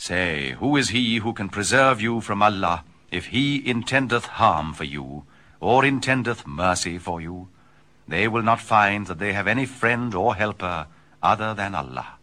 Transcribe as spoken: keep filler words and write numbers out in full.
Say, who is he who can preserve you from Allah, if he intendeth harm for you, or intendeth mercy for you? They will not find that they have any friend or helper other than Allah.